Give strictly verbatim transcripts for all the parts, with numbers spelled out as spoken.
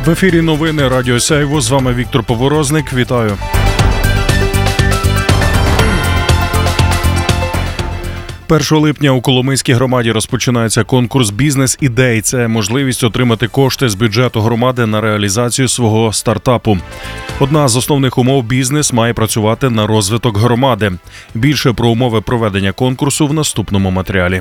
В ефірі новини Радіо Сяйво. З вами Віктор Поворозник. Вітаю. першого липня у Коломийській громаді розпочинається конкурс «Бізнес-ідей». Це можливість отримати кошти з бюджету громади на реалізацію свого стартапу. Одна з основних умов – бізнес має працювати на розвиток громади. Більше про умови проведення конкурсу в наступному матеріалі.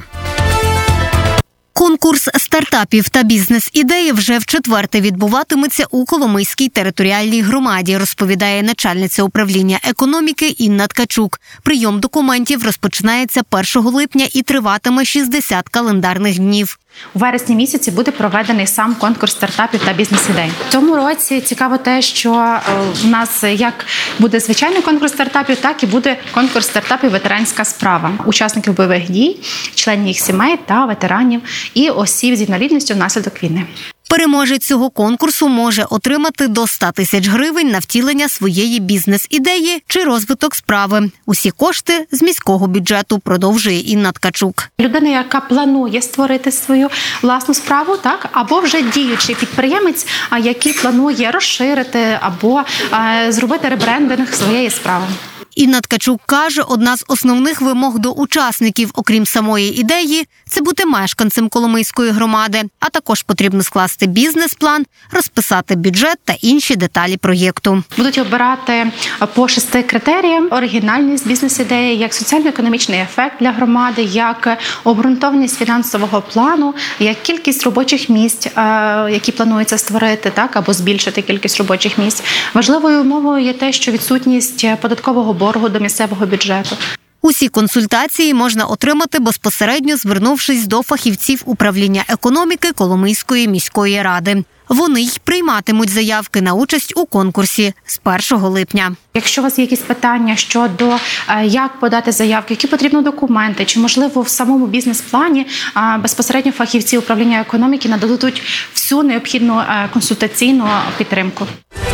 Конкурс стартапів та бізнес-ідеї вже вчетверте відбуватиметься у Коломийській територіальній громаді, розповідає начальниця управління економіки Інна Ткачук. Прийом документів розпочинається першого липня і триватиме шістдесят календарних днів. У вересні місяці буде проведений сам конкурс стартапів та бізнес-ідей. В цьому році цікаво те, що у нас як буде звичайний конкурс стартапів, так і буде конкурс стартапів «Ветеранська справа». Учасників бойових дій, членів їх сімей та ветеранів і осіб з інвалідністю внаслідок війни. Переможець цього конкурсу може отримати до ста тисяч гривень на втілення своєї бізнес-ідеї чи розвиток справи. Усі кошти з міського бюджету, продовжує Інна Ткачук. Людина, яка планує створити свою власну справу, так, або вже діючий підприємець, який планує розширити або а, зробити ребрендинг своєї справи. Інна Ткачук каже, одна з основних вимог до учасників, окрім самої ідеї, це бути мешканцем Коломийської громади, а також потрібно скласти бізнес-план, розписати бюджет та інші деталі проєкту. Будуть обирати по шести критеріям: оригінальність бізнес-ідеї, як соціально-економічний ефект для громади, як обґрунтованість фінансового плану, як кількість робочих місць, які планується створити, так, або збільшити кількість робочих місць. Важливою умовою є те, що відсутність податкового боргу до місцевого бюджету. Усі консультації можна отримати безпосередньо, звернувшись до фахівців управління економіки Коломийської міської ради. Вони й прийматимуть заявки на участь у конкурсі з першого липня. Якщо у вас є якісь питання щодо як подати заявки, які потрібні документи, чи, можливо, в самому бізнес-плані безпосередньо фахівці управління економіки нададуть всю необхідну консультаційну підтримку.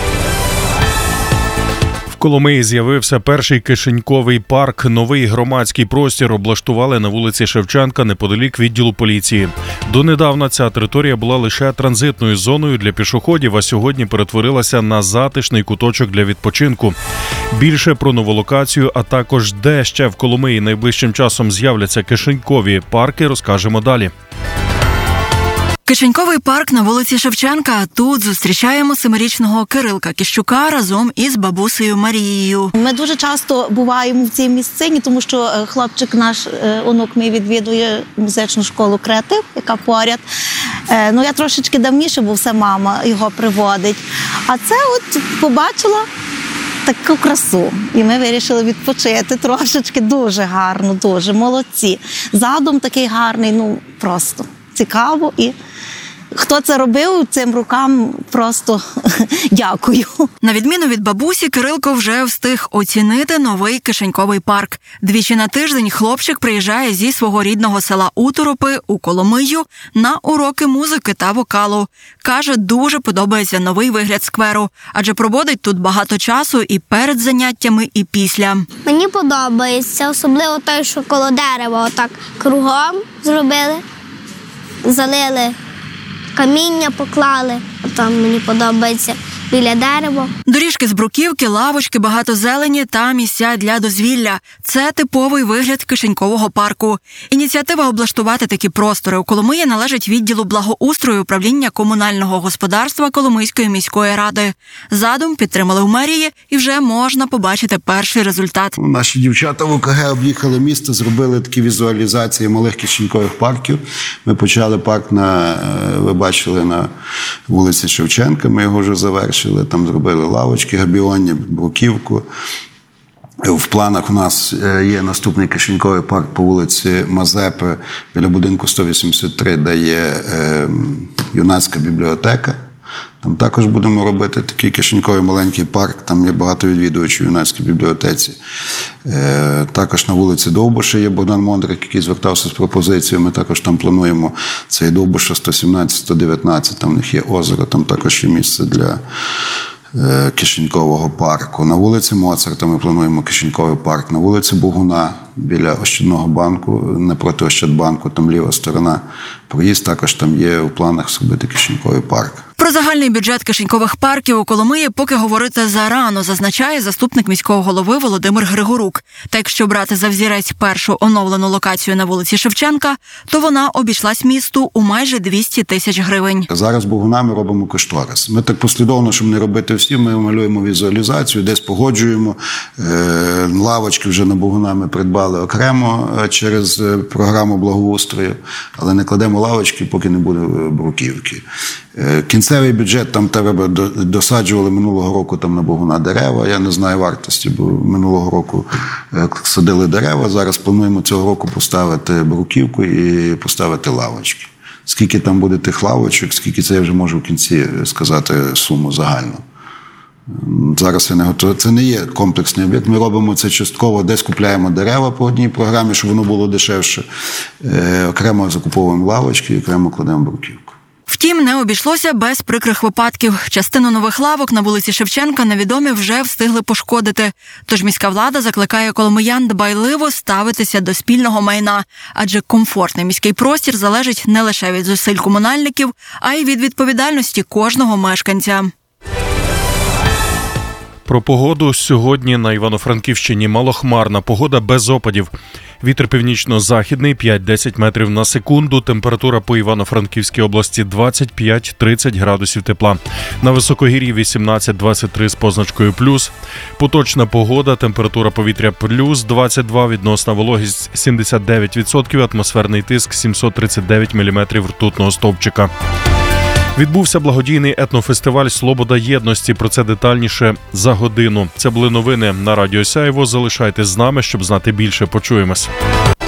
В Коломиї з'явився перший кишеньковий парк. Новий громадський простір облаштували на вулиці Шевченка неподалік відділу поліції. Донедавна ця територія була лише транзитною зоною для пішоходів, а сьогодні перетворилася на затишний куточок для відпочинку. Більше про нову локацію, а також де ще в Коломиї найближчим часом з'являться кишенькові парки, розкажемо далі. Кишеньковий парк на вулиці Шевченка. Тут зустрічаємо семирічного Кирилка Кіщука разом із бабусею Марією. Ми дуже часто буваємо в цій місцині, тому що хлопчик наш, онук мій, відвідує музичну школу «Креатив», яка поряд. Ну, я трошечки давніше, бо все мама його приводить. А це от побачила таку красу. І ми вирішили відпочити трошечки. Дуже гарно, дуже молодці. Задум такий гарний, ну просто цікаво. І хто це робив, цим рукам просто дякую. На відміну від бабусі, Кирилко вже встиг оцінити новий кишеньковий парк. Двічі на тиждень хлопчик приїжджає зі свого рідного села Уторопи у Коломию на уроки музики та вокалу. Каже, дуже подобається новий вигляд скверу, адже проводить тут багато часу і перед заняттями, і після. Мені подобається, особливо те, що коло дерева отак кругом зробили, залили каміння, поклали, там мені подобається біля дерева. Доріжки з бруківки, лавочки, багато зелені та місця для дозвілля. Це типовий вигляд кишенькового парку. Ініціатива облаштувати такі простори у Коломиї належить відділу благоустрою управління комунального господарства Коломийської міської ради. Задум підтримали в мерії і вже можна побачити перший результат. Наші дівчата в УКГ об'їхали місто, зробили такі візуалізації малих кишенькових парків. Ми почали парк на, ви бачили, на вулиці Шевченка, ми його вже завершили. Там зробили лавочки, габіонні, бруківку. В планах у нас є наступний кишеньковий парк по вулиці Мазепи, біля будинку сто вісімдесят три, де є е, юнацька бібліотека. Там також будемо робити такий кишеньковий маленький парк, там є багато відвідувачів в юнацькій бібліотеці. Е, також на вулиці Довбуша є Богдан Мондрик, який звертався з пропозицією. Ми також там плануємо цей Довбуша сто сімнадцять сто дев'ятнадцять, там в них є озеро, там також є місце для е, кишенькового парку. На вулиці Моцарта ми плануємо кишеньковий парк, на вулиці Богуна біля Ощадного банку, напроти Ощадбанку, там ліва сторона, проїзд, також там є у планах зробити кишеньковий парк. Про загальний бюджет кишенькових парків у Коломиї поки говорити зарано, зазначає заступник міського голови Володимир Григорук. Та якщо брати за взірець першу оновлену локацію на вулиці Шевченка, то вона обійшлась місту у майже двісті тисяч гривень. Зараз Богуна ми робимо кошторис. Ми так послідовно, щоб не робити всі, ми малюємо візуалізацію, десь погоджуємо. Лавочки вже на Богуна ми придбали окремо через програму благоустрою, але не кладемо лавочки, поки не буде бруківки. Кінцевий бюджет, там треба досаджували минулого року там на Богуна дерева, я не знаю вартості, бо минулого року садили дерева, зараз плануємо цього року поставити бруківку і поставити лавочки. Скільки там буде тих лавочок, скільки це я вже можу в кінці сказати суму загальну. Зараз я не готовий. Це не є комплексний об'єкт. Ми робимо це частково, десь купляємо дерева по одній програмі, щоб воно було дешевше. Е, окремо закуповуємо лавочки і окремо кладемо бруківку. Втім, не обійшлося без прикрих випадків. Частину нових лавок на вулиці Шевченка невідомі вже встигли пошкодити. Тож міська влада закликає коломиян дбайливо ставитися до спільного майна. Адже комфортний міський простір залежить не лише від зусиль комунальників, а й від відповідальності кожного мешканця. Про погоду сьогодні на Івано-Франківщині малохмарна, погода без опадів. Вітер північно-західний п'ять-десять метрів на секунду. Температура по Івано-Франківській області двадцять п'ять - тридцять градусів тепла. На високогір'ї вісімнадцять - двадцять три з позначкою плюс. Поточна погода, температура повітря плюс двадцять два, відносна вологість сімдесят дев'ять відсотків, атмосферний тиск сімсот тридцять дев'ять міліметрів ртутного стовпчика. Відбувся благодійний етнофестиваль «Слобода єдності». Про це детальніше за годину. Це були новини на Радіо Сяйво. Залишайтесь з нами, щоб знати більше. Почуємось.